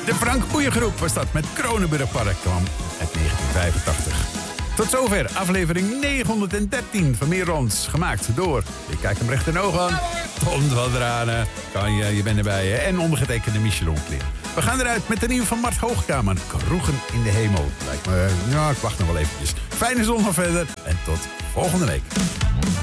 De Frank Oeyengroep was dat met Kronenburgpark, kwam uit 1985. Tot zover aflevering 913 van Meer Rons, gemaakt door, ik kijk hem recht in de ogen aan, Tom van Dranen, je bent erbij, hè? En ondergetekende Michel Onkleer. We gaan eruit met de nieuwe van Mart Hoogkamer, Kroegen in de Hemel. Lijkt me, ik wacht nog wel eventjes. Fijne zondag verder en tot volgende week.